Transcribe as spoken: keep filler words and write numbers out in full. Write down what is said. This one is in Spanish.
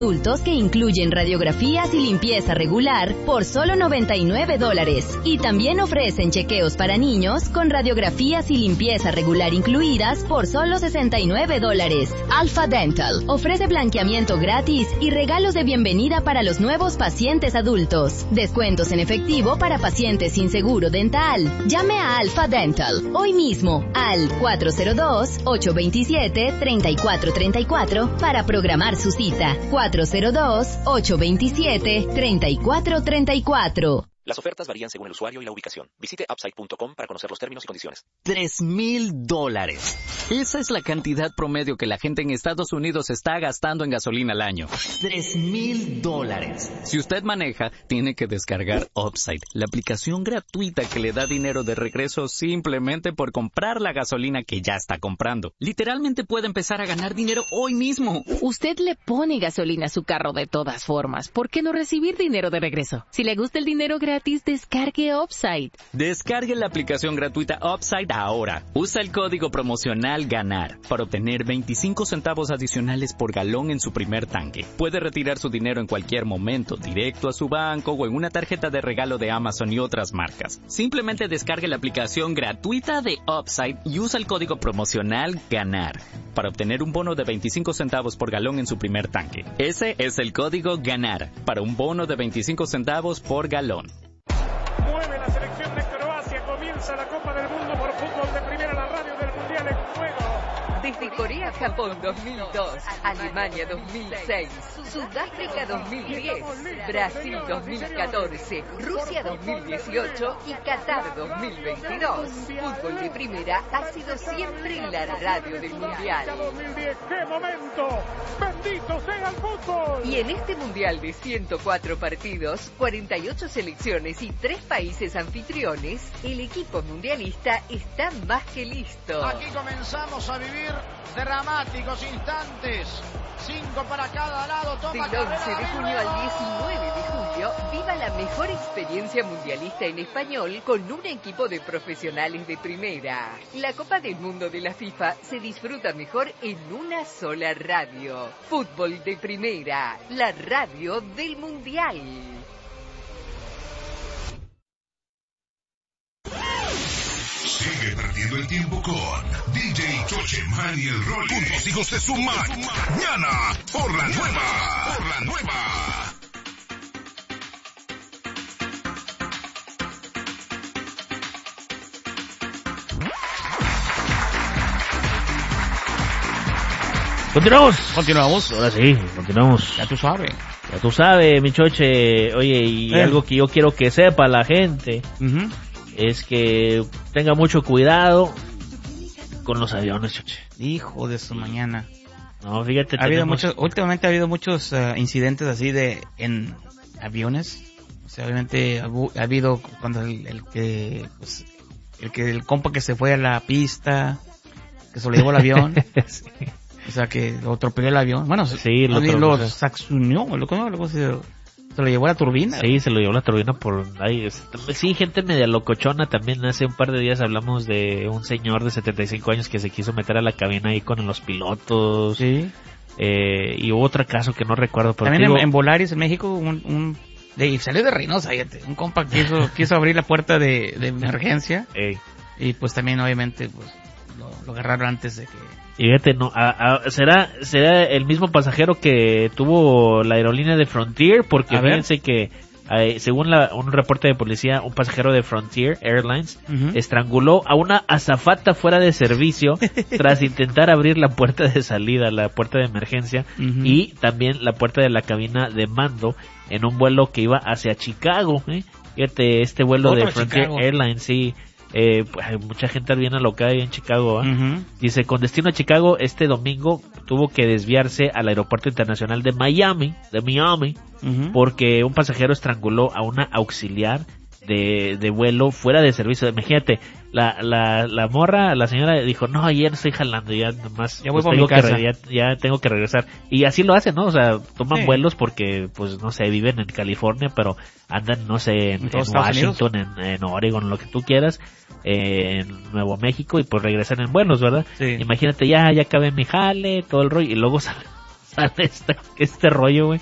adultos que incluyen radiografías y limpieza regular por solo noventa y nueve dólares. Y también ofrecen chequeos para niños con radiografías y limpieza regular incluidas por solo sesenta y nueve dólares. Alpha Dental ofrece blanqueamiento gratis y regalos de bienvenida para los nuevos pacientes adultos. Descuentos en efectivo para pacientes sin seguro dental. Llame a Alpha Dental hoy mismo al cuatro cero dos, ocho dos siete, tres cuatro tres cuatro para programar su cita. cuatro cero dos, ocho dos siete, tres cuatro tres cuatro. Las ofertas varían según el usuario y la ubicación. Visite upside punto com para conocer los términos y condiciones. Tres mil dólares. Esa es la cantidad promedio que la gente en Estados Unidos está gastando en gasolina al año. Tres mil dólares. Si usted maneja, tiene que descargar Upside, la aplicación gratuita que le da dinero de regreso simplemente por comprar la gasolina que ya está comprando. Literalmente puede empezar a ganar dinero hoy mismo. Usted le pone gasolina a su carro de todas formas. ¿Por qué no recibir dinero de regreso? Si le gusta el dinero gratis, gratis, descargue Upside. Descargue la aplicación gratuita Upside ahora. Usa el código promocional GANAR para obtener veinticinco centavos adicionales por galón en su primer tanque. Puede retirar su dinero en cualquier momento, directo a su banco o en una tarjeta de regalo de Amazon y otras marcas. Simplemente descargue la aplicación gratuita de Upside y usa el código promocional GANAR para obtener un bono de veinticinco centavos por galón en su primer tanque. Ese es el código GANAR para un bono de veinticinco centavos por galón. Mueve la selección de Croacia, comienza la Copa del Mundo por fútbol de primera, la radio del Mundial en juego. Desde Corea-Japón dos mil dos, Alemania dos mil seis, Sudáfrica dos mil diez, Brasil dos mil catorce, Rusia dos mil dieciocho y Qatar dos mil veintidós. Fútbol de primera ha sido siempre la radio del Mundial. dos mil diez, ¡qué momento! ¡Bendito sea el fútbol! Y en este Mundial de ciento cuatro partidos, cuarenta y ocho selecciones y tres países anfitriones, el equipo mundialista está más que listo. Aquí comenzamos a vivir dramáticos instantes. Cinco para cada lado. Toma Del once de junio al diecinueve de julio, viva la mejor experiencia mundialista en español con un equipo de profesionales de primera. La Copa del Mundo de la FIFA se disfruta mejor en una sola radio. Fútbol de primera, la radio del Mundial. Sigue perdiendo el tiempo con D J Chocheman y el Rolly. Juntos hijos de su madre. Mañana por la nueva. Por la nueva. Continuamos. Continuamos. Ahora sí, continuamos. Ya tú sabes. Ya tú sabes, mi choche. Oye, y eh. algo que yo quiero que sepa la gente. Uh-huh. Es que tenga mucho cuidado con los aviones, choche. Hijo de su mañana. No, fíjate, ha habido muchos, últimamente ha habido muchos uh, incidentes así de en aviones. O sea, obviamente ha, ha habido cuando el, el que pues, el que el compa que se fue a la pista, que se lo llevó el avión. Sí. O sea, que lo atropelló el avión. Bueno, sí, lo, lo saxunió, lo luego se Se lo llevó la turbina. Sí, se lo llevó la turbina por ahí. Sí, gente media locochona también. Hace un par de días hablamos de un señor de setenta y cinco años que se quiso meter a la cabina ahí con los pilotos. Sí. Eh, y hubo otro caso que no recuerdo. Pero también digo, en, en Volaris, en México, un, un de, salió de Reynosa, fíjate. Un compa quiso, quiso abrir la puerta de, de emergencia. Ey. Y pues también, obviamente, pues lo, lo agarraron antes de que... Y fíjate, no, a, a, será será el mismo pasajero que tuvo la aerolínea de Frontier, porque a fíjense ver. que eh, según la, un reporte de policía, un pasajero de Frontier Airlines uh-huh. estranguló a una azafata fuera de servicio tras intentar abrir la puerta de salida, la puerta de emergencia uh-huh. y también la puerta de la cabina de mando en un vuelo que iba hacia Chicago. ¿eh? Fíjate, este vuelo de Frontier Chicago. Airlines, sí. Eh, pues, hay mucha gente bien alocada ahí en Chicago. ¿eh? Uh-huh. Dice, con destino a Chicago, este domingo tuvo que desviarse al aeropuerto internacional de Miami, de Miami, uh-huh. porque un pasajero estranguló a una auxiliar de, de vuelo fuera de servicio. Imagínate, la, la, la morra, la señora dijo, no, ya no estoy jalando, ya nomás ya voy pues, por tengo mi casa. que re- ya, ya tengo que regresar. Y así lo hacen, ¿no? O sea, toman sí. vuelos porque, pues, no sé, viven en California, pero andan, no sé, en, en, en Washington, en, en Oregon, lo que tú quieras, eh, en Nuevo México, y pues regresan en vuelos, ¿verdad? Sí. Imagínate, ya, ya acabé mi jale, todo el rollo, y luego sal- sale este, este rollo, güey.